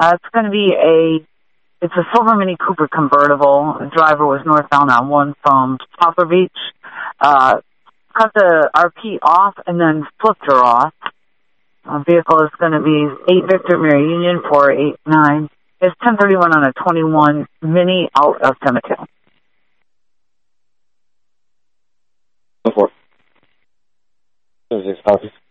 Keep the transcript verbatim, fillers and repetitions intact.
Uh, it's going to be a, it's a silver Mini Cooper convertible. The driver was northbound on one from Poplar Beach. Uh, cut the R P off and then flipped her off. Uh, vehicle is going to be eight Victor Mary Union four eight nine. It's ten thirty-one on a twenty-one Mini out of Cemetery. Go for it. Six copies.